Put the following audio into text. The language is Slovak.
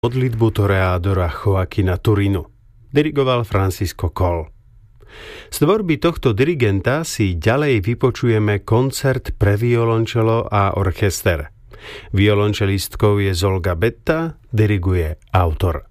modlitbu toreadora Joaquina Turinu. Dirigoval Francisco Coll. Z tvorby tohto dirigenta si ďalej vypočujeme koncert pre violončelo a orchester. Violončelistkou je Zolga Betta, diriguje autor.